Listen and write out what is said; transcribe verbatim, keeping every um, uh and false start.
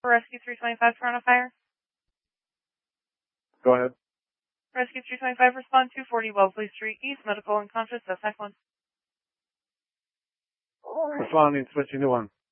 Rescue three twenty-five, Toronto Fire. Go ahead. Rescue three twenty-five, respond two forty Wellesley Street East, medical unconscious, suspect one. Responding, switching to one.